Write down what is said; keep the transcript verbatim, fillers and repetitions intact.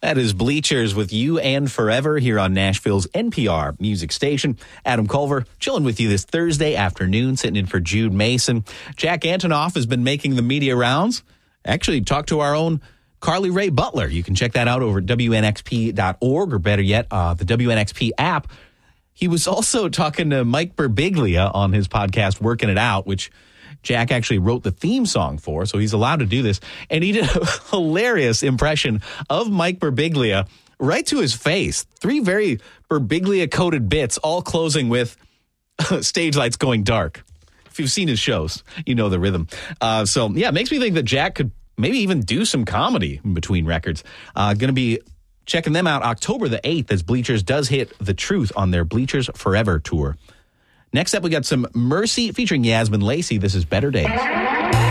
That is Bleachers with You and Forever here on Nashville's N P R music station. Adam Culver chilling with you this Thursday afternoon, sitting in for Jude Mason. Jack Antonoff has been making the media rounds. Actually, talked to our own Carly Rae Butler. You can check that out over at W N X P dot org, or better yet, uh, the W N X P app. He was also talking to Mike Birbiglia on his podcast, Working It Out, which Jack actually wrote the theme song for, so he's allowed to do this. And he did a hilarious impression of Mike Birbiglia right to his face. Three very Birbiglia-coded bits, all closing with stage lights going dark. If you've seen his shows, you know the rhythm. Uh, so, yeah, it makes me think that Jack could maybe even do some comedy in between records. Uh, going to be checking them out October the eighth as Bleachers does hit The Truth on their Bleachers Forever tour. Next up, we got some Mercy featuring Yasmin Lacey. This is Better Days.